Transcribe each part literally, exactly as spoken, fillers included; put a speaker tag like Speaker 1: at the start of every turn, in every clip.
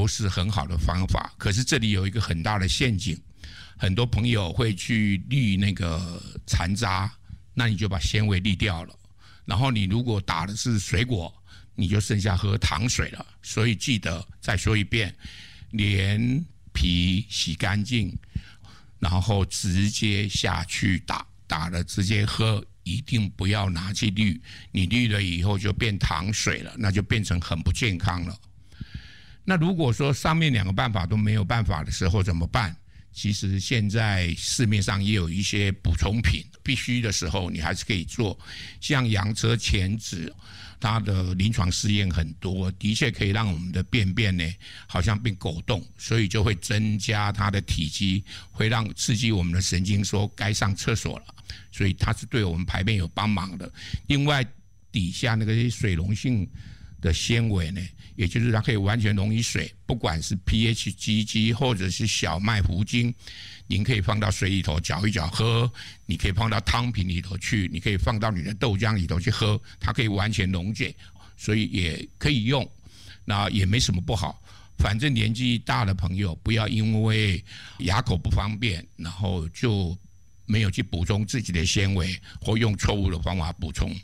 Speaker 1: 都是很好的方法。可是这里有一个很大的陷阱，很多朋友会去滤那个残渣，那你就把纤维滤掉了。然后你如果打的是水果，你就剩下喝糖水了。所以记得再说一遍，连皮洗干净，然后直接下去打，打了直接喝，一定不要拿去滤，你滤了以后就变糖水了，那就变成很不健康了。那如果说上面两个办法都没有办法的时候怎么办？其实现在市面上也有一些补充品，必须的时候你还是可以做，像洋车前脂，它的临床试验很多，的确可以让我们的便便呢好像变狗洞，所以就会增加它的体积，会让刺激我们的神经说该上厕所了，所以它是对我们排便有帮忙的。另外底下那个水溶性的纤维呢，也就是它可以完全溶于水，不管是 pH 基基或者是小麦糊精，您可以放到水里头搅一搅喝，你可以放到汤品里头去，你可以放到你的豆浆里头去喝，它可以完全溶解，所以也可以用，那也没什么不好。反正年纪大的朋友不要因为牙口不方便，然后就没有去补充自己的纤维，或用错误的方法补充。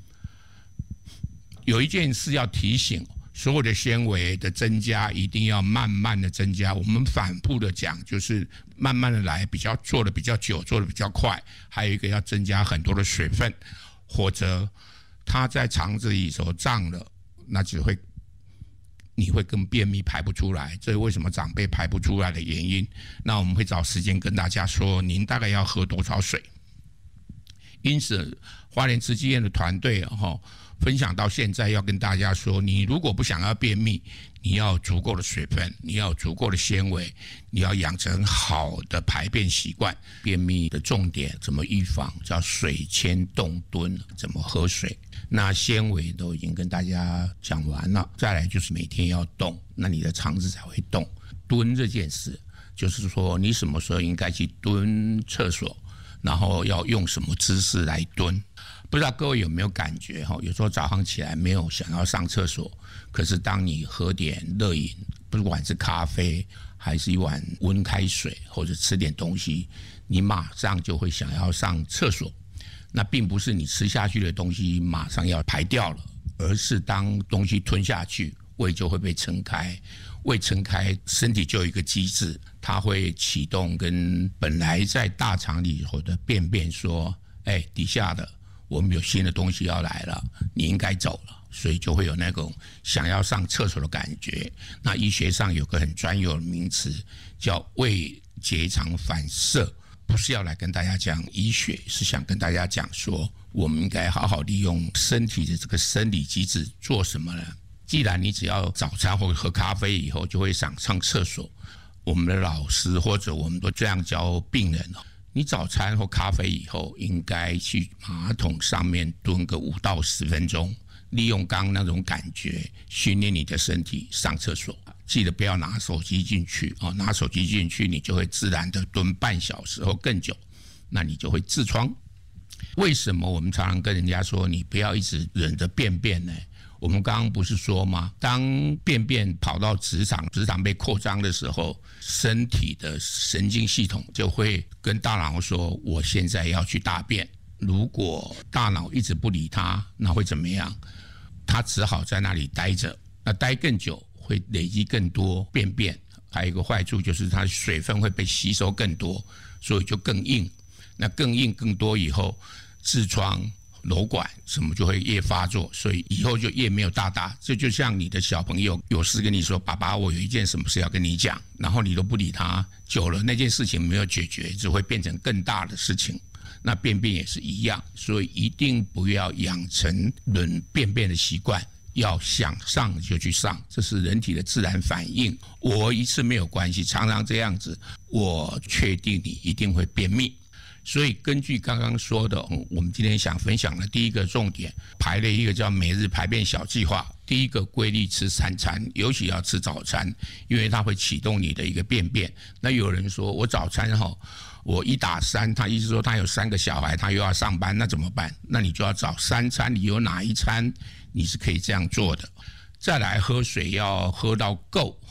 Speaker 1: 有一件事要提醒，所有的纤维的增加一定要慢慢的增加，我们反复的讲，就是慢慢的来，比较做的比较久，做的比较快。还有一个要增加很多的水分，或者它在肠子里头胀了，那只会你会跟便秘排不出来，这是为什么长辈排不出来的原因。那我们会找时间跟大家说，您大概要喝多少水。因此花莲慈济院的团队哈，分享到现在要跟大家说，你如果不想要便秘，你要有足够的水分，你要有足够的纤维，你要养成好的排便习惯。便秘的重点怎么预防，叫水牵动蹲，怎么喝水。那纤维都已经跟大家讲完了，再来就是每天要动，那你的肠子才会动。蹲这件事就是说你什么时候应该去蹲厕所，然后要用什么姿势来蹲。不知道各位有没有感觉，有时候早上起来没有想要上厕所，可是当你喝点热饮，不管是咖啡还是一碗温开水，或者吃点东西，你马上就会想要上厕所。那并不是你吃下去的东西马上要排掉了，而是当东西吞下去，胃就会被撑开，胃撑开，身体就有一个机制，它会启动跟本来在大肠里头的便便说，哎，底下的我们有新的东西要来了，你应该走了，所以就会有那种想要上厕所的感觉。那医学上有个很专有的名词叫胃结肠反射，不是要来跟大家讲医学，是想跟大家讲说，我们应该好好利用身体的这个生理机制做什么呢？既然你只要早餐或喝咖啡以后就会想上厕所，我们的老师或者我们都这样教病人，你早餐或咖啡以后应该去马桶上面蹲个五到十分钟，利用刚刚那种感觉训练你的身体上厕所。记得不要拿手机进去，哦，拿手机进去你就会自然的蹲半小时或更久，那你就会痔疮。为什么我们常常跟人家说你不要一直忍着便便呢？我们刚刚不是说吗？当便便跑到直肠，直肠被扩张的时候，身体的神经系统就会跟大脑说，我现在要去大便。如果大脑一直不理它，那会怎么样？它只好在那里待着，那待更久会累积更多便便。还有一个坏处就是它水分会被吸收更多，所以就更硬。那更硬更多以后，痔疮、瘘管什么就会越发作，所以以后就越没有大大。这就像你的小朋友有事跟你说，爸爸我有一件什么事要跟你讲，然后你都不理他，久了那件事情没有解决，只会变成更大的事情。那便便也是一样，所以一定不要养成忍便便的习惯，要想上就去上，这是人体的自然反应。我一次没有关系，常常这样子，我确定你一定会便秘。所以根据刚刚说的，我们今天想分享的第一个重点，排了一个叫每日排便小计划。第一个，规律吃三餐，尤其要吃早餐，因为它会启动你的一个便便。那有人说我早餐哈，我一打三，他意思说他有三个小孩，他又要上班，那怎么办？那你就要找三餐，你有哪一餐你是可以这样做的？再来，喝水要喝到够。